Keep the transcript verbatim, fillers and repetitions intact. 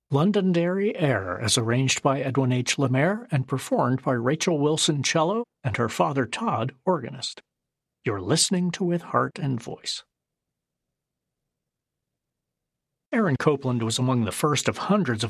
Londonderry Air is arranged by Edwin H. Lemaire and performed by Rachel Wilson cello and her father Todd organist. You're listening to With Heart and Voice. Aaron Copland was among the first of hundreds of